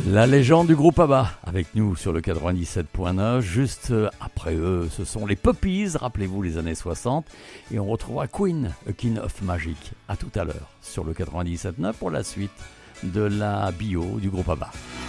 La légende du groupe ABBA avec nous sur le 97.9. Juste après eux, ce sont les Puppies, rappelez-vous les années 60. Et on retrouvera Queen, A King of Magic. À tout à l'heure sur le 97.9 pour la suite de la bio du groupe ABBA.